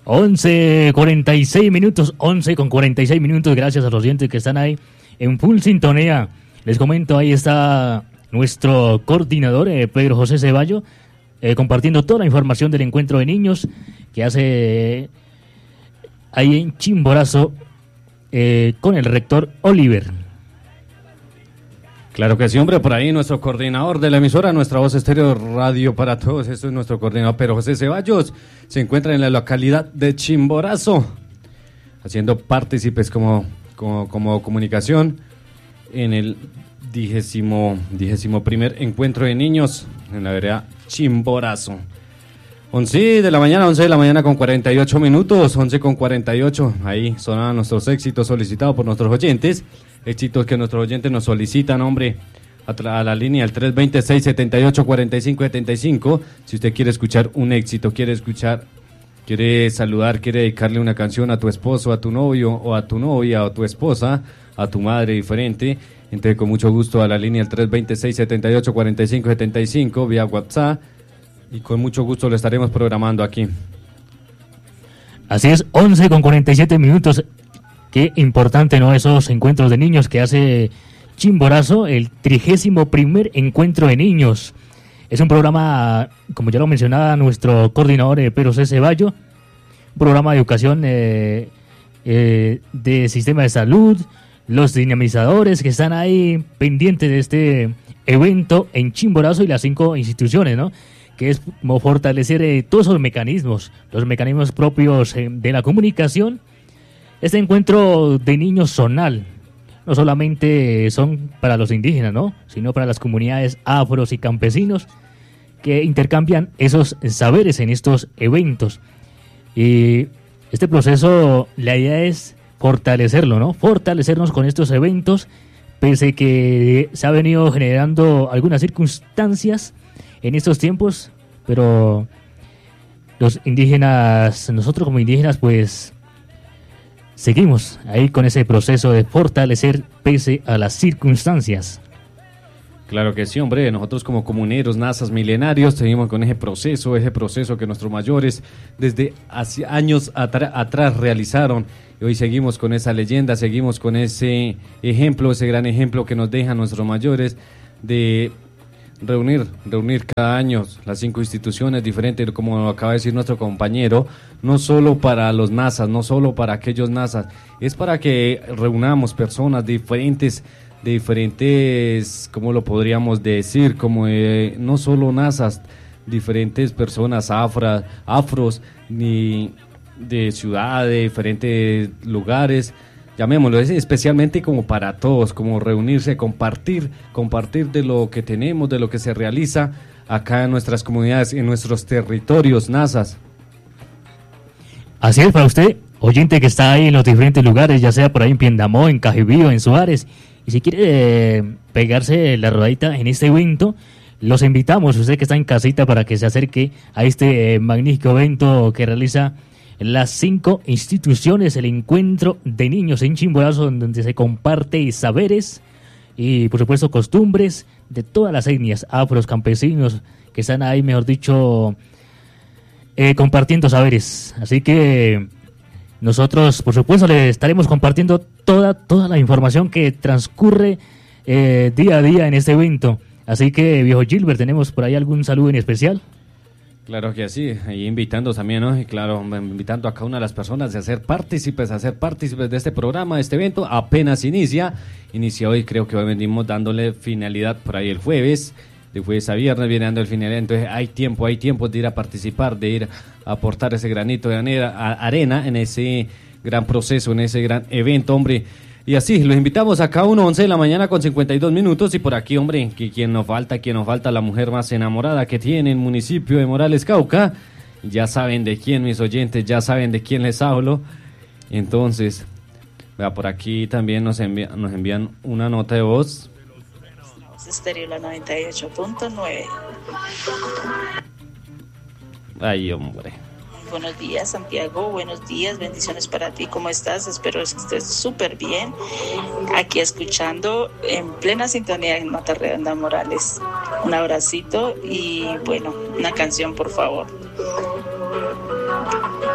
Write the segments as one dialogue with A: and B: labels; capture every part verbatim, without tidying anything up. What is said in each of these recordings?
A: once cuarenta y seis minutos, once con cuarenta y seis minutos, gracias a los oyentes que están ahí en full sintonía. Les comento, ahí está nuestro coordinador, eh, Pedro José Ceballo, eh, compartiendo toda la información del encuentro de niños que hace eh, ahí en Chimborazo eh, con el rector Oliver.
B: Claro que sí, hombre, por ahí nuestro coordinador de la emisora, nuestra voz estéreo Radio para Todos, esto es nuestro coordinador Pedro José Ceballos, se encuentra en la localidad de Chimborazo, haciendo partícipes como, como, como comunicación en el digésimo, digésimo primer encuentro de niños en la vereda Chimborazo. once de la mañana, once de la mañana con cuarenta y ocho minutos, once con cuarenta y ocho, ahí sonaban nuestros éxitos solicitados por nuestros oyentes. Éxitos que nuestros oyentes nos solicitan, hombre, a, tra- a la línea el tres dos seis, siete ocho, cuatro cinco siete cinco. Si usted quiere escuchar un éxito, quiere escuchar, quiere saludar, quiere dedicarle una canción a tu esposo, a tu novio, o a tu novia, o a tu esposa, a tu madre diferente, entonces con mucho gusto a la línea el tres dos seis, siete ocho, cuatro cinco siete cinco vía WhatsApp, y con mucho gusto lo estaremos programando aquí.
A: Así es, once con cuarenta y siete minutos. Qué importante, ¿no? Esos encuentros de niños que hace Chimborazo, el trigésimo primer encuentro de niños. Es un programa, como ya lo mencionaba nuestro coordinador eh, Pedro C. Ceballo, un programa de educación eh, eh, de sistema de salud, los dinamizadores que están ahí pendientes de este evento en Chimborazo y las cinco instituciones, ¿no? Que es como fortalecer eh, todos esos mecanismos, los mecanismos propios eh, de la comunicación. Este encuentro de niños zonal no solamente son para los indígenas, ¿no?, sino para las comunidades afros y campesinos que intercambian esos saberes en estos eventos. Y este proceso, la idea es fortalecerlo, ¿no? Fortalecernos con estos eventos, pese que se ha venido generando algunas circunstancias en estos tiempos, pero los indígenas, nosotros como indígenas, pues seguimos ahí con ese proceso de fortalecer pese a las circunstancias.
B: Claro que sí, hombre, nosotros como comuneros, nazas, milenarios, seguimos con ese proceso, ese proceso que nuestros mayores desde hace años atra- atrás realizaron, y hoy seguimos con esa leyenda, seguimos con ese ejemplo, ese gran ejemplo que nos dejan nuestros mayores de reunir, reunir cada año las cinco instituciones diferentes, como acaba de decir nuestro compañero, no solo para los nazas, no solo para aquellos nazas, es para que reunamos personas diferentes, de diferentes, ¿cómo lo podríamos decir? Como eh, no solo nazas, diferentes personas afra, afros, ni de ciudad, de diferentes lugares, llamémoslo, es especialmente como para todos, como reunirse, compartir, compartir de lo que tenemos, de lo que se realiza acá en nuestras comunidades, en nuestros territorios nazas.
A: Así es, para usted, oyente que está ahí en los diferentes lugares, ya sea por ahí en Piendamó, en Cajibío, en Suárez, y si quiere eh, pegarse la rodadita en este evento, los invitamos, usted que está en casita, para que se acerque a este eh, magnífico evento que realiza las cinco instituciones, el encuentro de niños en Chimborazo, donde se comparte saberes y, por supuesto, costumbres de todas las etnias, afros, campesinos, que están ahí, mejor dicho, eh, compartiendo saberes. Así que nosotros, por supuesto, le estaremos compartiendo toda, toda la información que transcurre eh, día a día en este evento. Así que, viejo Gilbert, ¿tenemos por ahí algún saludo en especial?
B: Claro que sí, ahí invitando también, ¿no? Y claro, invitando a cada una de las personas a ser partícipes, a ser partícipes de este programa, de este evento. Apenas inicia, inicia hoy, creo que hoy venimos dándole finalidad por ahí el jueves, de jueves a viernes viene dando el finalidad, entonces hay tiempo, hay tiempo de ir a participar, de ir a aportar ese granito de arena en ese gran proceso, en ese gran evento, hombre. Y así, los invitamos a cada uno, once de la mañana con cincuenta y dos minutos, y por aquí, hombre, que quien nos falta, quien nos falta, la mujer más enamorada que tiene el municipio de Morales, Cauca. Ya saben de quién, mis oyentes, ya saben de quién les hablo. Entonces, vea, por aquí también nos, envía, nos envían una nota de voz.
C: Estéreo la noventa y ocho punto nueve.
B: Ay, hombre.
C: Buenos días, Santiago, buenos días, bendiciones para ti, ¿cómo estás? Espero que estés súper bien, aquí escuchando en plena sintonía en Mata Redonda Morales. Un abracito y bueno, una canción por favor.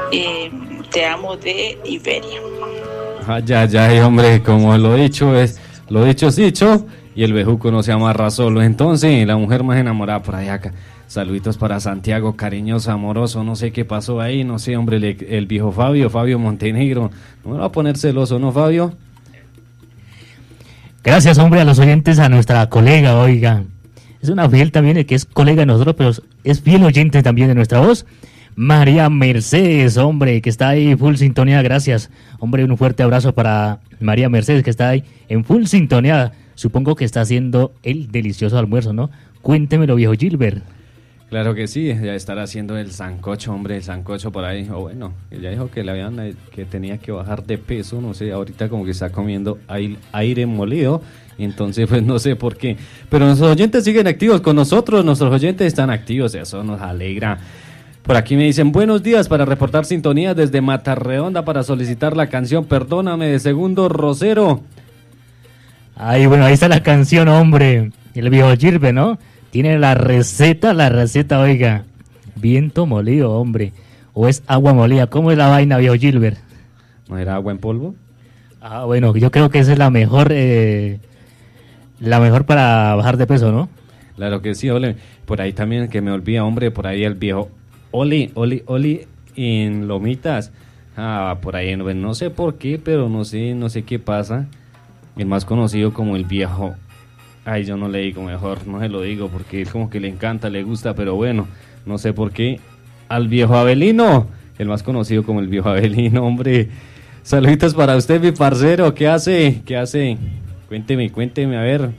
C: Eh, te amo de Iberia.
B: Ay, ay, ay, hombre, como lo dicho es, lo dicho es dicho, y el bejuco no se amarra solo. Entonces, la mujer más enamorada por allá acá. Saluditos para Santiago, cariñoso, amoroso, no sé qué pasó ahí, no sé, hombre, el, el viejo Fabio, Fabio Montenegro. No me va a poner celoso, ¿no, Fabio?
A: Gracias, hombre, a los oyentes, a nuestra colega, oiga. Es una fiel también, que es colega de nosotros, pero es fiel oyente también de nuestra voz. María Mercedes, hombre, que está ahí full sintonía, gracias. Hombre, un fuerte abrazo para María Mercedes, que está ahí en full sintonía. Supongo que está haciendo el delicioso almuerzo, ¿no? Cuéntemelo, viejo Gilbert.
B: Claro que sí, ya estará haciendo el sancocho, hombre, el sancocho por ahí. O bueno, ella dijo que le habían, que tenía que bajar de peso, no sé, ahorita como que está comiendo aire molido, entonces pues no sé por qué. Pero nuestros oyentes siguen activos con nosotros, nuestros oyentes están activos, eso nos alegra. Por aquí me dicen, buenos días, para reportar sintonía desde Matarredonda para solicitar la canción Perdóname de Segundo Rosero.
A: Ay, bueno, ahí está la canción, hombre, el viejo Gilbert, ¿no? Tiene la receta, la receta, oiga. Viento molido, hombre. O es agua molida. ¿Cómo es la vaina, viejo Gilbert?
B: ¿No era agua en polvo?
A: Ah, bueno, yo creo que esa es la mejor, eh, la mejor para bajar de peso, ¿no?
B: Claro que sí, ole. Por ahí también, que me olvida, hombre, por ahí el viejo Oli, Oli, Oli en Lomitas. Ah, por ahí, no, no sé por qué, pero no sé, no sé qué pasa. El más conocido como el viejo... Ay, yo no le digo, mejor no se lo digo porque es como que le encanta, le gusta, pero bueno, no sé por qué. Al viejo Abelino, el más conocido como el viejo Abelino, hombre. Saluditos para usted, mi parcero, ¿qué hace? ¿Qué hace? Cuénteme, cuénteme, a ver.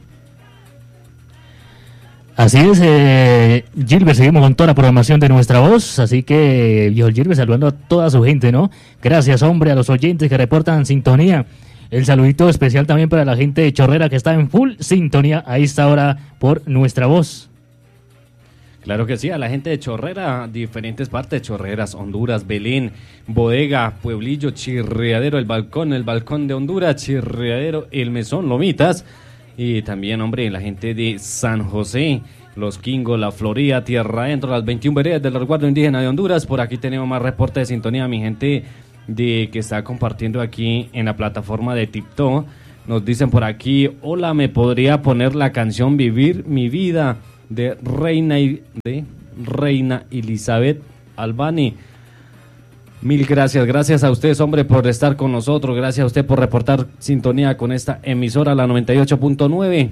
A: Así es, eh, Gilbert, seguimos con toda la programación de nuestra voz, así que viejo Gilbert saludando a toda su gente, ¿no? Gracias, hombre, a los oyentes que reportan sintonía. El saludito especial también para la gente de Chorrera que está en full sintonía a esta hora por nuestra voz.
B: Claro que sí, a la gente de Chorrera, diferentes partes, Chorreras, Honduras, Belén, Bodega, Pueblillo, Chirriadero, El Balcón, El Balcón de Honduras, Chirriadero, El Mesón, Lomitas, y también, hombre, la gente de San José, Los Quingos, La Florida, Tierra Adentro, las veintiuna veredas del resguardo indígena de Honduras. Por aquí tenemos más reporte de sintonía, mi gente de que está compartiendo aquí en la plataforma de TikTok. Nos dicen por aquí, hola, ¿me podría poner la canción Vivir mi vida de Reina, de Reina Elizabeth Albani? Mil gracias, gracias a ustedes, hombre, por estar con nosotros, gracias a usted por reportar sintonía con esta emisora, la noventa y ocho punto nueve.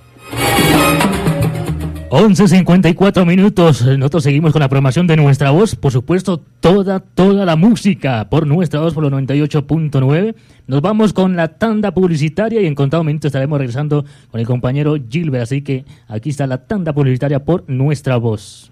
A: once cincuenta y cuatro minutos, nosotros seguimos con la programación de nuestra voz, por supuesto, toda, toda la música por nuestra voz, por los noventa y ocho punto nueve. Nos vamos con la tanda publicitaria y en contados minutos estaremos regresando con el compañero Gilbert, así que aquí está la tanda publicitaria por nuestra voz.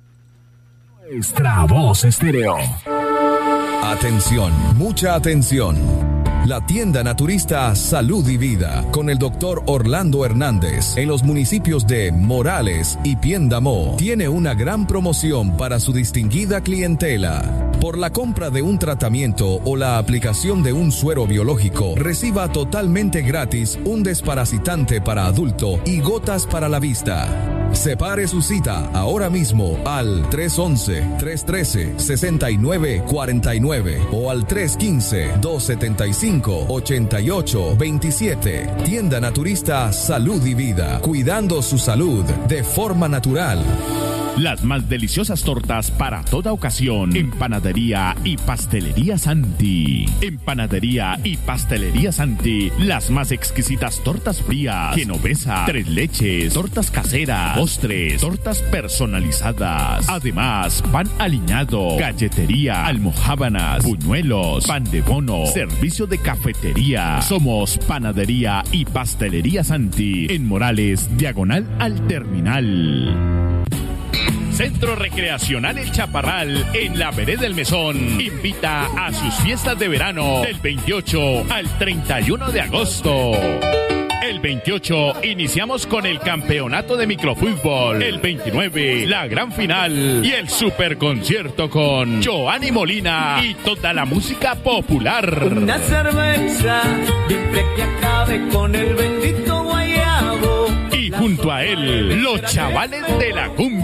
D: Nuestra Voz Estéreo. Atención, mucha atención. La tienda naturista Salud y Vida con el doctor Orlando Hernández en los municipios de Morales y Piendamó tiene una gran promoción para su distinguida clientela. Por la compra de un tratamiento o la aplicación de un suero biológico, reciba totalmente gratis un desparasitante para adulto y gotas para la vista. Separe su cita ahora mismo al tres once, tres trece, sesenta y nueve cuarenta y nueve o al tres quince, dos setenta y cinco, ochenta y ocho veintisiete. Tienda Naturista Salud y Vida, cuidando su salud de forma natural.
E: Las más deliciosas tortas para toda ocasión en Panadería y Pastelería Santi. En Panadería y Pastelería Santi, las más exquisitas tortas frías, genovesa, tres leches, tortas caseras, postres, tortas personalizadas. Además, pan aliñado, galletería, almojábanas, buñuelos, pan de bono, servicio de cafetería. Somos Panadería y Pastelería Santi en Morales, diagonal al terminal. Centro Recreacional El Chaparral, en la Vereda del Mesón, invita a sus fiestas de verano del veintiocho al treinta y uno de agosto. El veintiocho iniciamos con el campeonato de microfútbol. El veintinueve, la gran final y el superconcierto con Joanny Molina y toda la música popular.
F: Una cerveza siempre que acabe con el bendito guayabo.
E: Y junto a él, los chavales de la cumbia.